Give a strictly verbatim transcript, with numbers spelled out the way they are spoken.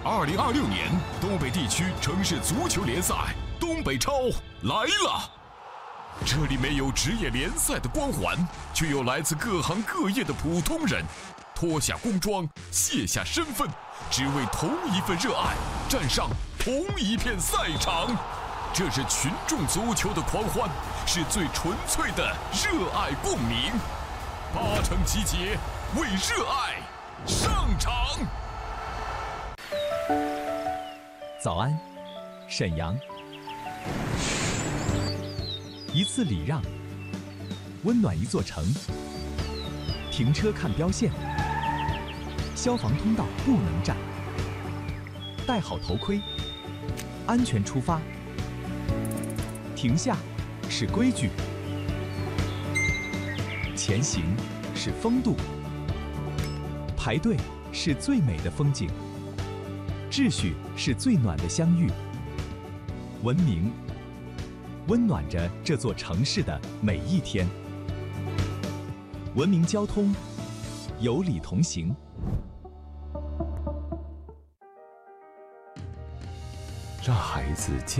二零二六年东北地区城市足球联赛东北超来了。这里没有职业联赛的光环，却有来自各行各业的普通人，脱下工装，卸下身份，只为同一份热爱，站上同一片赛场。这是群众足球的狂欢，是最纯粹的热爱共鸣。八成集结，为热爱上场。 早安，沈阳。一次礼让，温暖一座城。停车看标线，消防通道不能占。戴好头盔，安全出发。停下是规矩，前行是风度，排队是最美的风景，秩序是最暖的相遇。文明温暖着这座城市的每一天。文明交通，有礼同行。 让孩子